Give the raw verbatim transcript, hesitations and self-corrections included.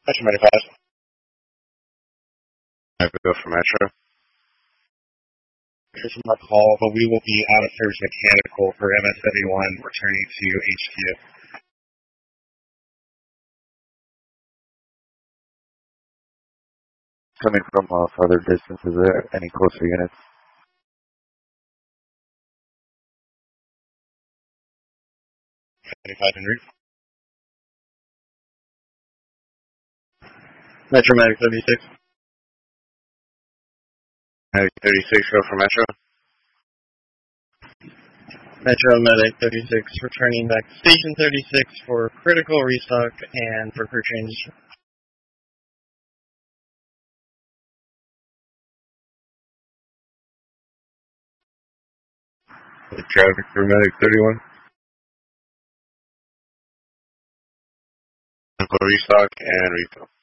Metro ninety-five. I go for Metro. Here's my call, but we will be out of service mechanical for M S seventy-one, returning to H Q. Coming from a further distance, is there any closer units? ninety-five Henry. Metro Medic thirty-six. Medic thirty-six, go for Metro. Metro Medic thirty-six, returning back to Station thirty-six for critical restock and for crew change. Traffic for Medic thirty-one. Critical restock and refill.